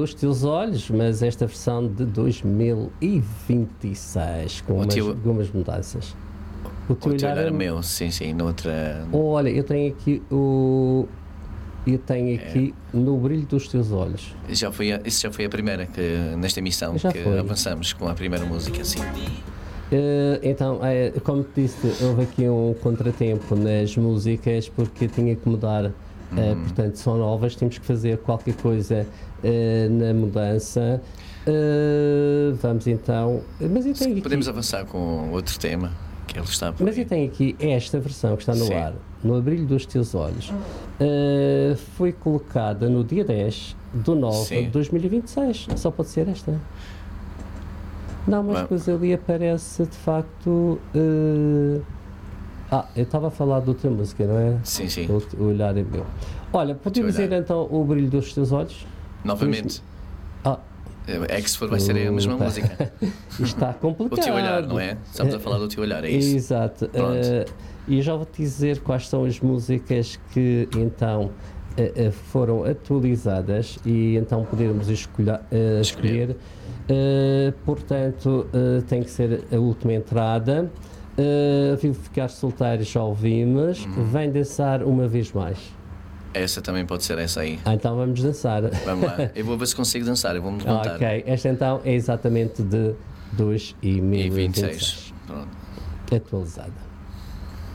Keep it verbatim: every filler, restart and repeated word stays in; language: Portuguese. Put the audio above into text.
dos Teus Olhos, mas esta versão de dois mil e vinte e seis, com umas, teu... algumas mudanças. O teu, o teu olhar era meu, sim, sim, noutra... Olha, eu tenho aqui o... Eu tenho aqui é. No Brilho dos Teus Olhos. Já foi a, isso já foi a primeira, que, nesta emissão, já que foi. Avançamos com a primeira música, sim. Uh, então, é, como te disse, houve aqui um contratempo nas músicas, porque tinha que mudar, uh, hum. portanto, são novas, temos que fazer qualquer coisa uh, na mudança. Uh, vamos então... Mas eu tenho aqui... Podemos avançar com outro tema, que ele está por Mas aí. eu tenho aqui esta versão que está no sim. ar, No Brilho dos Teus Olhos. Uh, foi colocada no dia dez de nove de dois mil e vinte e seis. Só pode ser esta. Não, mas depois ali aparece de facto. Uh... Ah, eu estava a falar de outra música, não é? Sim, sim. O, o olhar é meu. Olha, podemos dizer então O Brilho dos Teus Olhos? Novamente. Ah. É que se for vai ser a mesma música. Isto está complicado. O teu olhar, não é? Estamos a falar do teu olhar, é isso? Exato. Uh, e já vou-te dizer quais são as músicas que então uh, uh, foram atualizadas e então podermos escolher. Uh, escolher. Uh, portanto, uh, tem que ser a última entrada. Uh, Vivo Ficar Solteiro, já ouvimos. Uhum. Vem Dançar Uma Vez Mais. Essa também pode ser essa aí. Ah, então vamos dançar. Vamos lá. Eu vou ver se consigo dançar, eu vou-me levantar. Ok, esta então é exatamente de dois mil e vinte e seis. Pronto. Atualizada.